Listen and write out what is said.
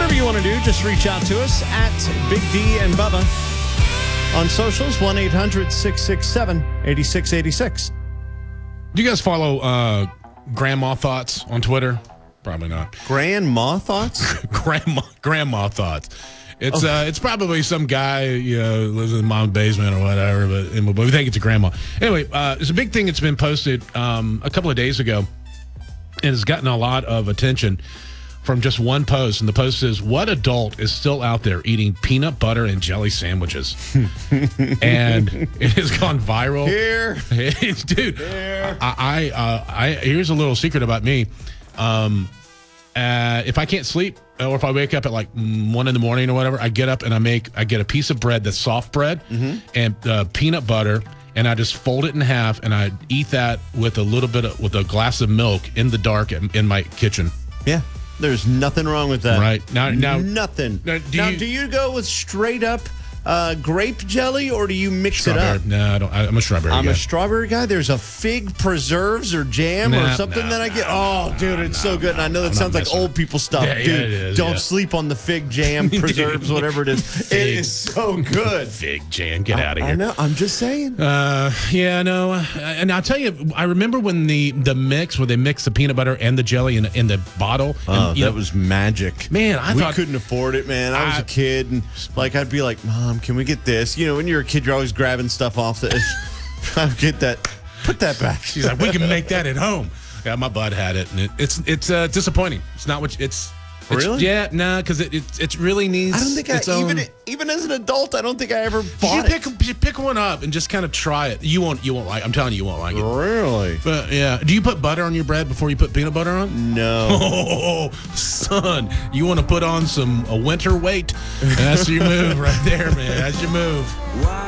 Whatever you want to do, just reach out to us at Big D and Bubba on socials, 1-800-667-8686. Do you guys follow Grandma Thoughts on Twitter? Probably not. Grandma Thoughts? Grandma Thoughts. It's probably some guy, lives in mom's basement or whatever, but we think it's a grandma. Anyway, it's a big thing that's been posted a couple of days ago, and it's gotten a lot of attention from just one post. And the post is, what adult is still out there eating peanut butter and jelly sandwiches? And it has gone viral. Here. Dude, Here. Here's a little secret about me. If I can't sleep, or if I wake up at like 1 a.m. or whatever, I get up and I get a piece of bread that's soft bread and peanut butter, and I just fold it in half and I eat that with with a glass of milk in the dark in my kitchen. Yeah. There's nothing wrong with that. Right. Now nothing. Do you go with straight up grape jelly, or do you mix it up? No, I don't. I'm a strawberry guy. I'm a strawberry guy. There's a fig preserves or jam or something that I get. Dude, it's so good. And I know that sounds like old people stuff. Yeah, dude, it is, don't sleep on the fig jam, preserves, whatever it is. It is so good. Fig jam. Get out of here. I know. I'm just saying. Yeah, no. And I'll tell you, I remember when the mix, where they mix the peanut butter and the jelly in the bottle. Oh, that was magic. Man, we couldn't afford it, man. I was a kid, and I'd be like, Mom, can we get this? When you're a kid, you're always grabbing stuff off the I get that. Put that back. She's like, we can make that at home. Yeah, my bud had it, and it's disappointing. It's not what it's. Really? Yeah, because it really needs. I don't think even as an adult, I don't think I ever bought it. You pick one up and just kind of try it. You won't like. I'm telling you, won't like it. Really? But yeah, do you put butter on your bread before you put peanut butter on? No. Oh, son, you want to put on a winter weight? That's your move right there, man. That's your move.